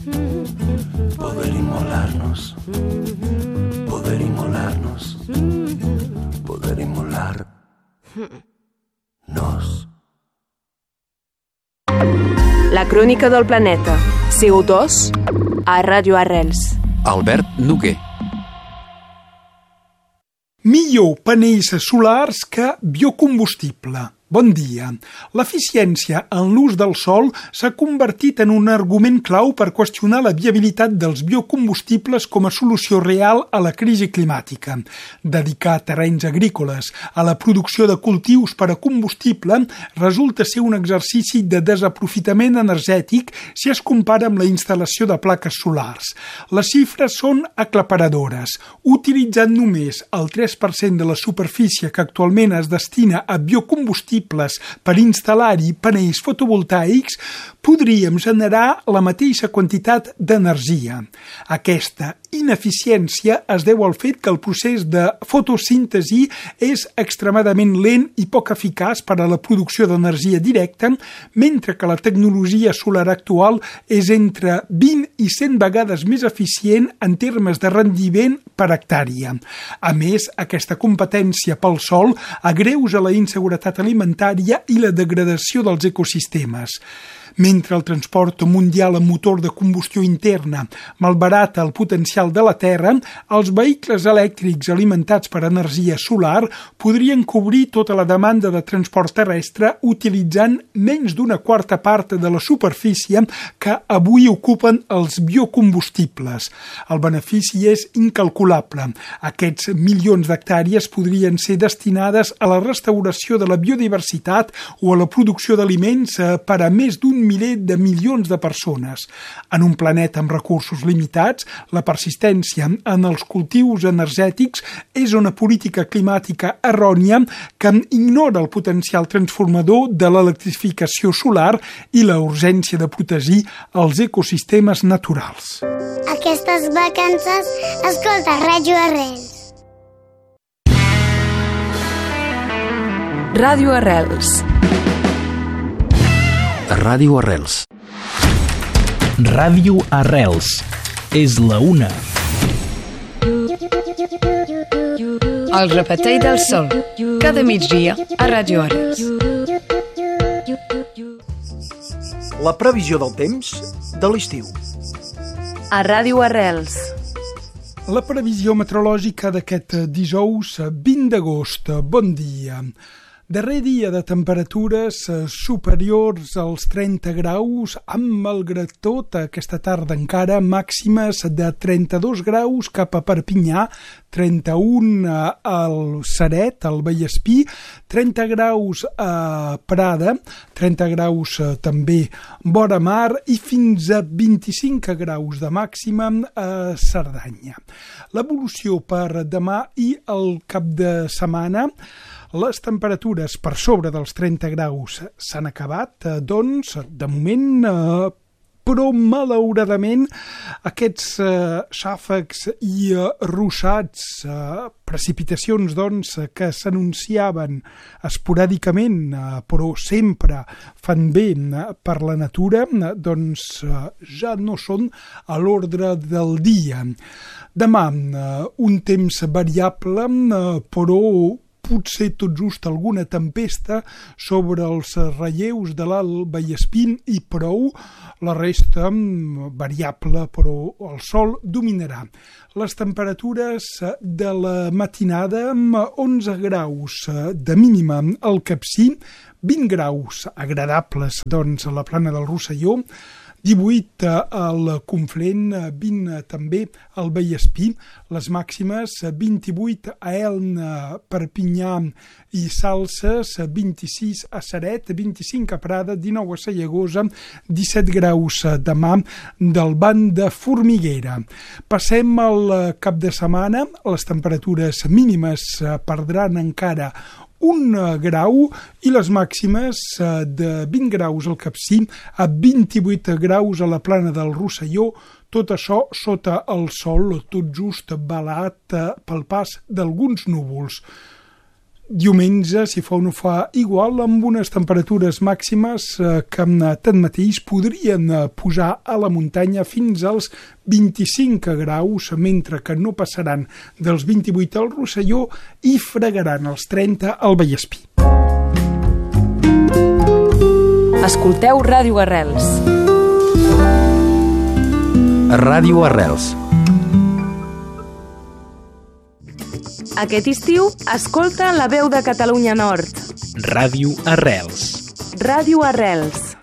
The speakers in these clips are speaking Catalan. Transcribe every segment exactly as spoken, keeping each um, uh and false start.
Poder inmolarnos, poder inmolarnos, poder inmolarnos. La crònica del planeta, C O dos, a Ràdio Arrels. Albert Noguer. Millor panells solars que biocombustible. Bon dia. L'eficiència en l'ús del sol s'ha convertit en un argument clau per qüestionar la viabilitat dels biocombustibles com a solució real a la crisi climàtica. Dedicar terrenys agrícoles a la producció de cultius per a combustible resulta ser un exercici de desaprofitament energètic si es compara amb la instal·lació de plaques solars. Les xifres són aclaparadores. Utilitzant només el tres per cent de la superfície que actualment es destina a biocombustibles per instal·lar-hi panells fotovoltaics, podríem generar la mateixa quantitat d'energia. Aquesta ineficiència es deu al fet que el procés de fotosíntesi és extremadament lent i poc eficaç per a la producció d'energia directa, mentre que la tecnologia solar actual és entre vint i cent vegades més eficient en termes de rendiment per hectàrea. A més, aquesta competència pel sol agreuja la inseguretat alimentària i la degradació dels ecosistemes. Mentre el transport mundial amb motor de combustió interna malbarata el potencial de la Terra, els vehicles elèctrics alimentats per energia solar podrien cobrir tota la demanda de transport terrestre utilitzant menys d'una quarta part de la superfície que avui ocupen els biocombustibles. El benefici és incalculable. Aquests milions d'hectàrees podrien ser destinades a la restauració de la biodiversitat o a la producció d'aliments per a més d'un miler de milions de persones. En un planeta amb recursos limitats, la persistència en els cultius energètics és una política climàtica errònia que ignora el potencial transformador de l'electrificació solar i la urgència de protegir els ecosistemes naturals. Aquestes vacances, escolta Ràdio Arrels. Ràdio Arrels. Ràdio Arrels. Ràdio Arrels. És la una. El repetell del sol. Cada migdia a Ràdio Arrels. La previsió del temps de l'estiu. A Ràdio Arrels. La previsió meteorològica d'aquest dijous vint d'agost. Bon dia. Darrer dia de temperatures superiors als trenta graus, amb, malgrat tot, aquesta tarda encara màximes de trenta-dos graus cap a Perpinyà, trenta-un al Ceret, al Vallespí, trenta graus a Prada, trenta graus també vora mar i fins a vint-i-cinc graus de màxima a Cerdanya. L'evolució per demà i el cap de setmana. Les temperatures per sobre dels trenta graus s'han acabat, doncs, de moment, eh, però malauradament aquests eh, xàfecs i eh, ruixats, eh, precipitacions doncs, que s'anunciaven esporàdicament, eh, però sempre fan bé eh, per la natura, eh, doncs eh, ja no són a l'ordre del dia. Demà, eh, un temps variable, eh, però potser tot just alguna tempesta sobre els relleus de l'Alt Vallespí i prou, la resta variable, però el sol dominarà. Les temperatures de la matinada amb onze graus de mínima al Capcir, vint graus agradables doncs, a la plana del Rosselló, divuit al Conflent, vint també al Vallespí, les màximes vint-i-vuit a Elm, Perpinyà i Salses, vint-i-sis a Ceret, vint-i-cinc a Prada, dinou a Sallagosa, disset graus demà del Banc de Formiguera. Passem al cap de setmana, les temperatures mínimes perdran encara un grau i les màximes de vint graus al Capcir a vint-i-vuit graus a la plana del Rosselló, tot això sota el sol, tot just balat pel pas d'alguns núvols. diumenge, si fa o no fa igual, amb unes temperatures màximes eh, que tanmateix podrien eh, pujar a la muntanya fins als vint-i-cinc graus, mentre que no passaran dels vint-i-vuit al Rosselló i fregaran els trenta al Vallespí. Escolteu Ràdio Arrels. Ràdio Arrels. Aquest estiu, escolta La Veu de Catalunya Nord. Ràdio Arrels. Ràdio Arrels.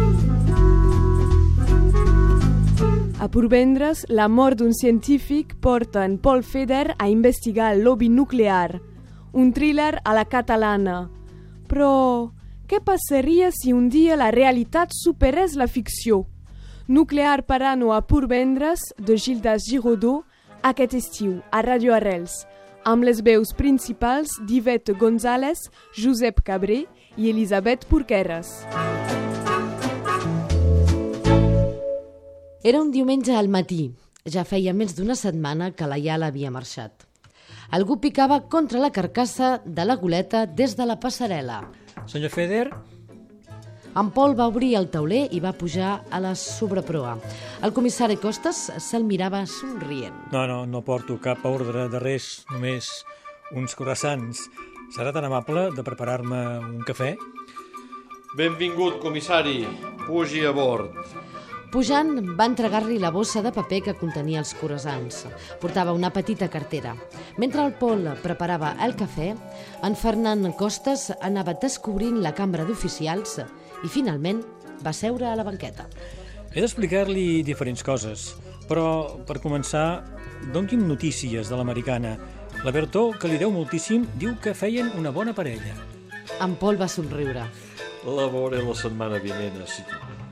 A Portvendres, la mort d'un científic porta en Paul Feder a investigar el lobby nuclear. Un thriller a la catalana. Però què passaria si un dia la realitat superés la ficció? Nuclear Parano a Portvendres, de Gildas Giraudot, aquest estiu, a Ràdio Arrels, amb les veus principals d'Ivette González, Josep Cabré i Elisabet Porqueres. Era un diumenge al matí. Ja feia més d'una setmana que la Iala havia marxat. Algú picava contra la carcassa de la goleta des de la passarel·la. Senyor Feder? En Paul va obrir el tauler i va pujar a la sobreproa. El comissari Costas se'l mirava somrient. No, no, no porto cap ordre de res, només uns croissants. Serà tan amable de preparar-me un cafè? Benvingut, comissari. Pugi a bord. Pujant, va entregar-li la bossa de paper que contenia els croissants. Portava una petita cartera. Mentre el Paul preparava el cafè, en Fernand Costas anava descobrint la cambra d'oficials i finalment va seure a la banqueta. He d'explicar-li diferents coses, però per començar, doni'm notícies de l'americana. La Bertó, que li deu moltíssim, diu que feien una bona parella. En Paul va somriure. La veuré la setmana vinent, sí.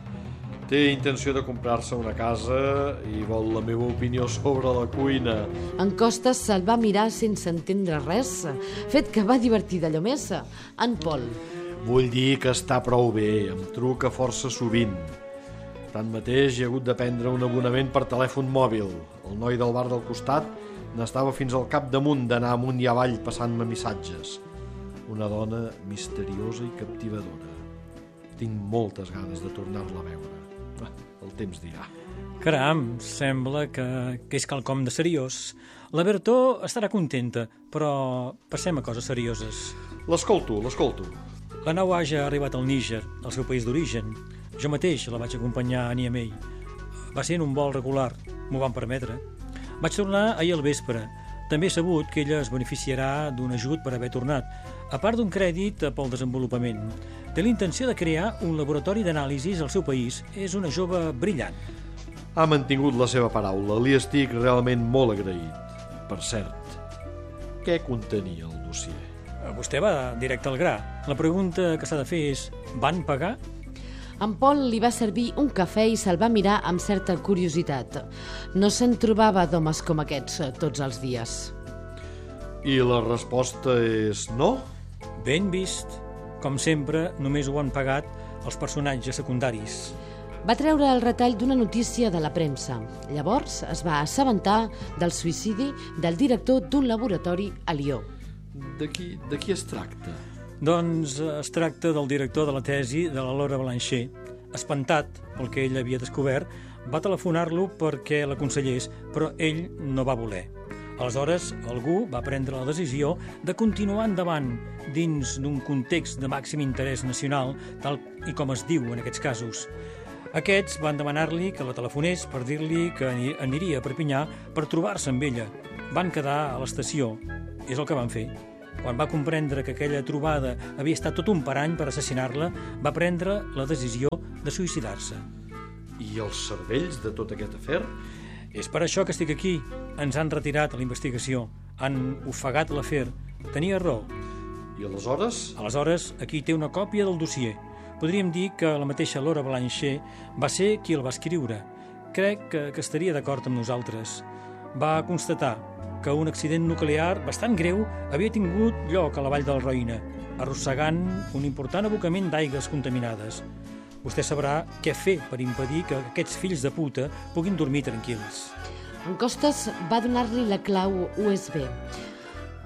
Té intenció de comprar-se una casa i vol la meva opinió sobre la cuina. En Costas se'l va mirar sense entendre res, fet que va divertir d'allò més. En Paul. Vull dir que està prou bé, em truca força sovint. Tanmateix, hi ha hagut de prendre un abonament per telèfon mòbil. El noi del bar del costat n'estava fins al capdamunt d'anar amunt i avall passant-me missatges. Una dona misteriosa i captivadora. Tinc moltes ganes de tornar-la a veure. El temps dirà. Caram, sembla que, que és quelcom de seriós. La Bertó estarà contenta, però passem a coses serioses. L'escolto, l'escolto. La nau Aja ha arribat al Níger, al seu país d'origen. Jo mateix la vaig acompanyar a Niamey. Va ser en un vol regular, m'ho van permetre. Vaig tornar ahir al vespre. També he sabut que ella es beneficiarà d'un ajut per haver tornat, a part d'un crèdit pel desenvolupament. Té la intenció de crear un laboratori d'anàlisis al seu país. És una jove brillant. Ha mantingut la seva paraula. Li estic realment molt agraït. Per cert, què contenia el dossier? Vostè va directe al gra. La pregunta que s'ha de fer és: van pagar? En Paul li va servir un cafè i se'l va mirar amb certa curiositat. No se'n trobava d'homes com aquests tots els dies. I la resposta és no? Ben vist. Com sempre, només ho han pagat els personatges secundaris. Va treure el retall d'una notícia de la premsa. Llavors es va assabentar del suïcidi del director d'un laboratori a Lió. De qui, de qui es tracta? Doncs es tracta del director de la tesi de la Laura Blanchet. Espantat pel que ell havia descobert, va telefonar-lo perquè l'aconsellés, però ell no va voler. Aleshores, algú va prendre la decisió de continuar endavant dins d'un context de màxim interès nacional, tal i com es diu en aquests casos. Aquests van demanar-li que la telefonés per dir-li que aniria a Perpinyà per trobar-se amb ella. Van quedar a l'estació. És el que van fer. Quan va comprendre que aquella trobada havia estat tot un parany per assassinar-la, va prendre la decisió de suïcidar-se. I els cervells de tot aquest afer? És per això que estic aquí. Ens han retirat a la investigació. Han ofegat l'afer. Tenia raó. I aleshores? Aleshores, aquí té una còpia del dossier. Podríem dir que la mateixa Laura Blanchet va ser qui el va escriure. Crec que, que estaria d'acord amb nosaltres. Va constatar que un accident nuclear bastant greu havia tingut lloc a la vall del Roine, arrossegant un important abocament d'aigües contaminades. Vostè sabrà què fer per impedir que aquests fills de puta puguin dormir tranquils. En Costas va donar-li la clau U S B.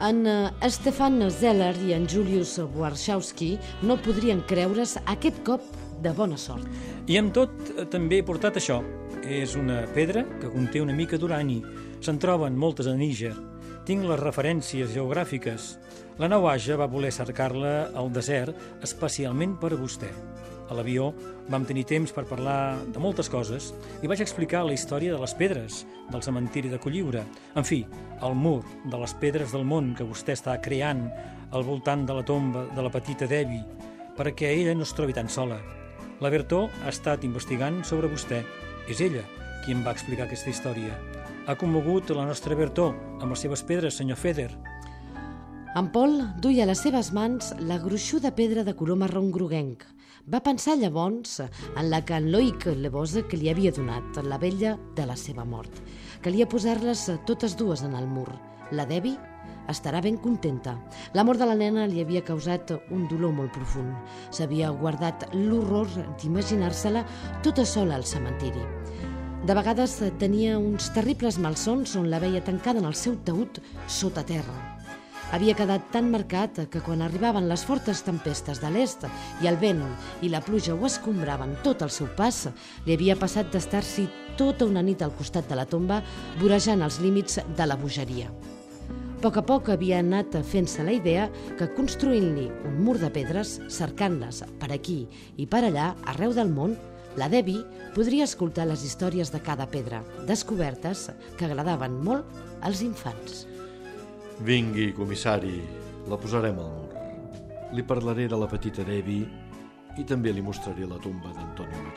En Stefan Zeller i en Julius Warshawski no podrien creure's aquest cop de bona sort. I amb tot, també he portat això. És una pedra que conté una mica d'urani. Se'n troben moltes a Níger. Tinc les referències geogràfiques. La nau Aja va voler cercar-la al desert especialment per a vostè. A l'avió vam tenir temps per parlar de moltes coses i vaig explicar la història de les pedres, del cementiri de Colliure, en fi, el mur de les pedres del món que vostè està creant al voltant de la tomba de la petita Debbie, perquè ella no es trobi tan sola. La Bertó ha estat investigant sobre vostè. És ella qui em va explicar aquesta història. Ha commogut la nostra Bertó amb les seves pedres, senyor Feder. En Paul duia a les seves mans la gruixuda pedra de color marró groguenc. Va pensar llavors en la que en Loïc Lebosa que li havia donat, la vella de la seva mort. Calia posar-les totes dues en el mur. La Debbie estarà ben contenta. La mort de la nena li havia causat un dolor molt profund. S'havia guardat l'horror d'imaginar-se-la tota sola al cementiri. De vegades tenia uns terribles malsons on la veia tancada en el seu taüt sota terra. Havia quedat tan marcat que quan arribaven les fortes tempestes de l'est i el vent i la pluja ho escombraven tot el seu pas, li havia passat d'estar-s'hi tota una nit al costat de la tomba vorejant els límits de la bogeria. A poc a poc havia anat fent-se la idea que construint-li un mur de pedres, cercant-les per aquí i per allà, arreu del món, la Debbie podria escoltar les històries de cada pedra, descobertes que agradaven molt als infants. Vingui, comissari, la posarem al mur. Li parlaré de la petita Debbie i també li mostraré la tomba d'Antonio Machado.